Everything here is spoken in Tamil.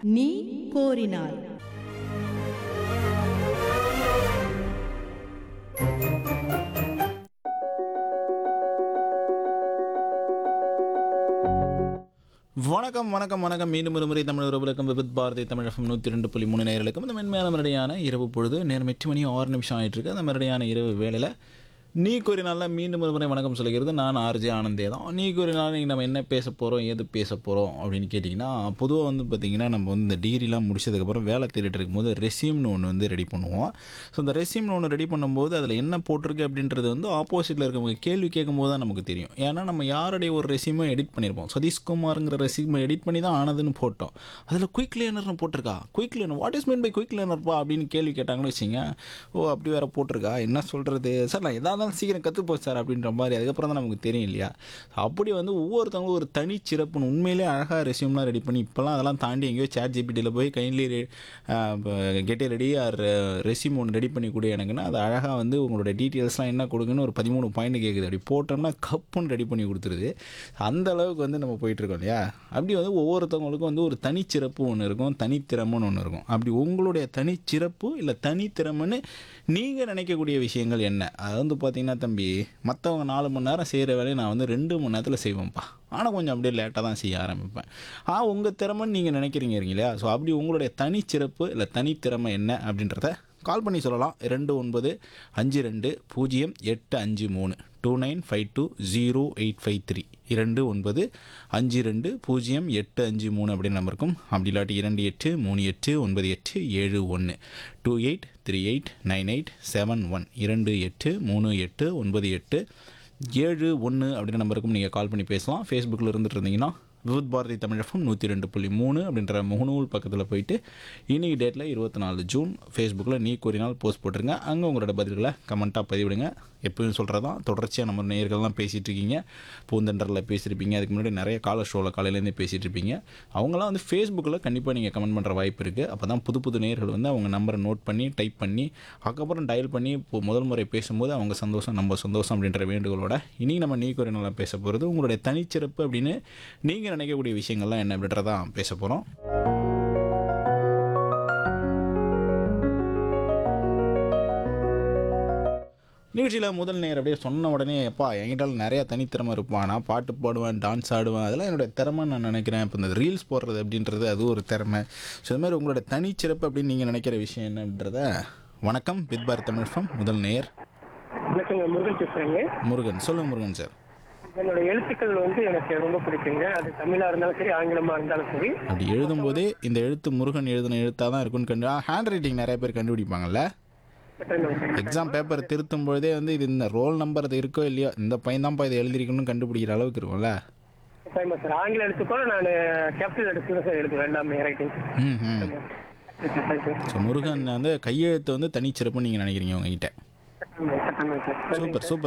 நீ கோரினாய். வணக்கம் வணக்கம் வணக்கம். மீண்டும் ஒரு முறை தமிழ் உறவுகளுக்கும் விபத் பாரதி தமிழ் FM 102.3 நேயர்களுக்கும் இந்த மென்மையான மறுபடியான இரவு பொழுது நேரம் 8 மணி 6 நிமிஷம் ஆகிட்டு இருக்கு. அந்த மறுபடியான இரவு வேளையில் நீ கூறினால மீண்டும் ஒரு முறை வணக்கம் சொல்லிக்கிறது நான் ஆர்ஜே ஆனந்தே தான். நீ கூறினால நீங்கள் நம்ம என்ன பேச போகிறோம் ஏது பேச போகிறோம் அப்படின்னு கேட்டிங்கன்னா, பொதுவாக வந்து பார்த்திங்கன்னா நம்ம வந்து இந்த டிகிரிலாம் முடிச்சதுக்கப்புறம் வேலை தேடிட்டு இருக்கும்போது ரெஸ்யூம்னு ஒன்று வந்து ரெடி பண்ணுவோம். ஸோ இந்த ரெஸ்யூம்னு ஒன்று ரெடி பண்ணும்போது அதில் என்ன போட்டிருக்கு அப்படின்றது வந்து ஆப்போசிட்டில் இருக்கவங்க கேள்வி கேட்கும்போது தான் நமக்கு தெரியும். ஏன்னா நம்ம யாருடைய ஒரு ரெஸ்யூமை எடிட் பண்ணியிருப்போம். சதீஷ்குமாருங்கிற ரெஸ்யூமை எடிட் பண்ணி தான் ஆனதுன்னு போட்டோம். அதில் குயிக் லேர்னர்னு போட்டிருக்கா. Quick learner what is mean by quick லேர்னர்ப்பா அப்படின்னு கேள்வி கேட்டாங்கன்னு வச்சுங்க. ஓ அப்படி வேறு போட்டிருக்கா, என்ன சொல்கிறது சார், நான் எதாவது சீக்கிரம் கற்றுப்போம் சார் அப்படின்ற மாதிரி அதுக்கப்புறம் தான் நமக்கு தெரியும் இல்லையா. அப்படி வந்து ஒவ்வொருத்தவங்களும் ஒரு தனி சிறப்புன்னு உண்மையிலே அழகாக ரெஸ்யூம்லாம் ரெடி பண்ணி இப்போலாம் அதெல்லாம் தாண்டி எங்கேயோ சேட் ஜிபிடியில் போய் கைண்ட்லி கெட்டே ரெடி ஆர் ரெஸ்யூம் ஒன்று ரெடி பண்ணி கொடு எனக்குன்னா அது அழகாக வந்து உங்களோட டீட்டெயில்ஸ்லாம் என்ன கொடுக்குன்னு ஒரு 13 பாயிண்ட் கேட்குது. அப்படி போட்டோம்னா கப்புன்னு ரெடி பண்ணி கொடுத்துருது. அந்த அளவுக்கு வந்து நம்ம போயிட்டுருக்கோம் இல்லையா. அப்படி வந்து ஒவ்வொருத்தவங்களுக்கும் வந்து ஒரு தனிச்சிறப்பு ஒன்று இருக்கும், தனித்திறமைன்னு ஒன்று இருக்கும். அப்படி உங்களுடைய தனிச்சிறப்பு இல்லை தனித்திறமைன்னு நீங்கள் நினைக்கக்கூடிய விஷயங்கள் என்ன? அது வந்து பார்த்திங்கன்னா தம்பி, மற்றவங்க 4 மணி நேரம் செய்கிற வேலையை நான் வந்து 2 மணி நேரத்தில் செய்வேன்ப்பா, ஆனால் கொஞ்சம் அப்படியே லேட்டாக தான் செய்ய ஆரம்பிப்பேன். உங்கள் திறமைன்னு நீங்கள் நினைக்கிறீங்க இல்லையா. ஸோ அப்படி உங்களுடைய தனிச்சிறப்பு இல்லை தனித்திறமை என்ன அப்படின்றத கால் பண்ணி சொல்லலாம். 29520853 29520853 29520853 அப்படின்னு நம்பர் இருக்கும். அப்படி இல்லாட்டி 28389871 28389871 28389871 அப்படின்னு நம்பருக்கும் நீங்கள் கால் பண்ணி பேசலாம். ஃபேஸ்புக்கில் இருந்துட்டு இருந்தீங்கன்னா விபத் பாரதி தமிழ் FM 102.3 அப்படின்ற முகநூல் பக்கத்தில் போயிட்டு இன்றைக்கி டேட்டில் 24 ஜூன் ஃபேஸ்புக்கில் நீ கூறினால் போஸ்ட் போட்டுருங்க. அங்கே உங்களோட பதில்களை கமெண்ட்டாக பதிவிடுங்க. எப்போயும் சொல்கிறது தான், தொடர்ச்சியாக நம்ம நேயர்கள்லாம் பேசிகிட்டு இருக்கீங்க. பூந்தெண்டரில் பேசியிருப்பீங்க, அதுக்கு முன்னாடி நிறைய காலர் ஷோவில் காலையிலேருந்தே பேசிகிட்டு இருப்பீங்க. அவங்களாம் வந்து ஃபேஸ்புக்கில் கண்டிப்பாக நீங்கள் கமெண்ட் பண்ணுற வாய்ப்பு இருக்குது. அப்போ தான் புது புது நேயர்கள் வந்து அவங்க நம்பரை நோட் பண்ணி டைப் பண்ணி அதுக்கப்புறம் டயல் பண்ணி முதல் முறை பேசும்போது அவங்க சந்தோஷம் நம்ம சந்தோஷம் அப்படின்ற வேண்டுகோளோட இன்றைக்கி நம்ம நீ கூறினால் பேச போகிறது உங்களுடைய தனிச்சிறப்பு அப்படின்னு நீங்கள் நினைக்கக்கூடிய விஷயங்கள்லாம் என்ன அப்படின்றதான் பேச போகிறோம். நிகழ்ச்சியில் முதல் நேரம் அப்படியே சொன்ன உடனே எப்பா என்கிட்ட நிறையா தனித்திறமை இருப்பான், நான் பாட்டு பாடுவேன், டான்ஸ் ஆடுவேன், அதெல்லாம் என்னோடய திறமைன்னு நான் நினைக்கிறேன். இப்போ இந்த ரீல்ஸ் போடுறது அப்படின்றது அது ஒரு திறமை. ஸோ இது மாதிரி உங்களோட தனிச்சிறப்பு அப்படின்னு நீங்கள் நினைக்கிற விஷயம் என்னன்றத வணக்கம் வித் பாரதி தமிழ் FM முதல் நேர். வணக்கங்க, முருகன் பேசுகிறேங்க. முருகன் சொல்லுங்கள் முருகன் சார். என்னோட எழுத்துக்கள் வந்து எனக்கு ரொம்ப பிடிக்குங்க. அது தமிழாக இருந்தாலும் சரி, ஆங்கிலமாக இருந்தாலும் சரி. அப்படி எழுதும்போதே இந்த எழுத்து முருகன் எழுதின எழுத்தாக தான் இருக்குன்னு ஹேண்ட் ரைட்டிங் நிறைய பேர் கண்டுபிடிப்பாங்கல்ல. எக்ஸாம் பேப்பர் திருத்தும் பொழுதே வந்து இது இந்த ரோல் நம்பர் அது இருக்கோ இல்லையோ, இந்த பையன் தான்ப்பா இதை எழுதிருக்கணும்னு கண்டுபிடிக்கிற அளவுக்கு இருக்கும்ல. சார் ஆங்கில எழுத்துக்கோட நான் கேபிட்டல் எழுத்து சார் எழுதுவேன் எல்லாமே ரைட்டிங். ஸோ முருகன் வந்து கையெழுத்து வந்து தனிச்சிறப்புன்னு நீங்கள் நினைக்கிறீங்க உங்ககிட்ட. சூப்பர்